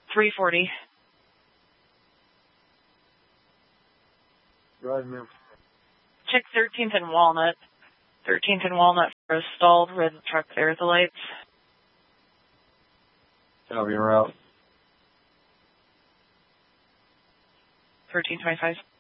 340. Drive, ma'am. Check 13th and Walnut. 13th and Walnut for a stalled red truck there at the lights. Copy, route. 1325.